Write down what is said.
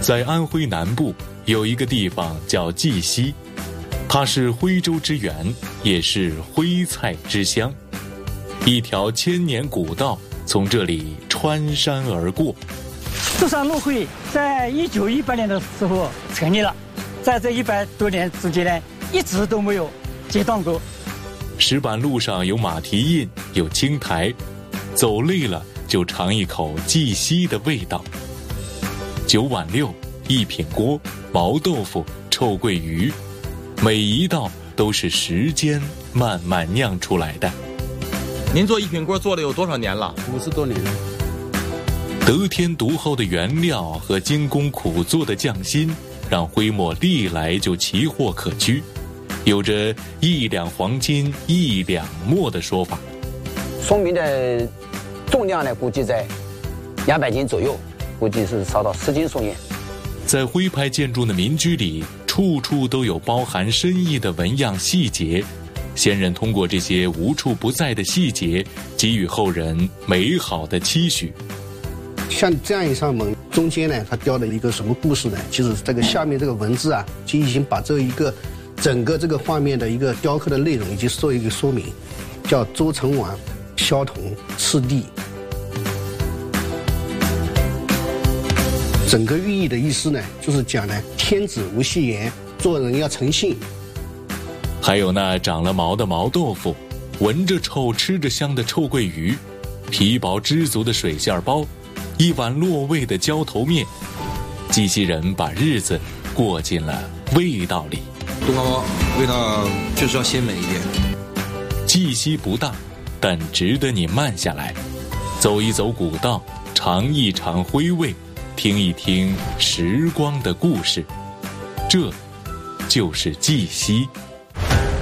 在安徽南部有一个地方叫绩溪，它是徽州之源，也是徽菜之乡。一条千年古道从这里穿山而过。 舟山路会在1918年的时候成立了，在这100多年之间呢，一直都没有间断过。 石板路上有马蹄印，有青苔，走累了就尝一口绩溪的味道。9碗6、一品锅、毛豆腐、臭鳜鱼，每一道都是时间慢慢酿出来的。 您做一品锅做了有多少年了 ？50多年了。 得天独厚的原料和精工苦做的匠心，让徽墨历来就奇货可居，有着1两黄金1两墨的说法。 说明的重量呢，估计在200斤左右，估计是烧到10斤松烟。 在徽派建筑的民居里，处处都有包含深意的纹样细节。先人通过这些无处不在的细节，给予后人美好的期许。 像这样一扇门，中间呢，它雕的一个什么故事呢？其实这个下面这个文字啊，就已经把这一个整个这个画面的一个雕刻的内容以及做一个说明，叫周成王萧同赤帝。整个寓意的意思呢，就是讲呢，天子无戏言，做人要诚信。 还有那长了毛的毛豆腐，闻着臭吃着香的臭鳜鱼，皮薄汁足的水馅包，一碗落味的浇头面。绩溪人把日子过进了味道里。 冬瓜包味道就是要鲜美一点。 绩溪不大，但值得你慢下来，走一走古道，尝一尝徽味，听一听时光的故事。这就是绩溪。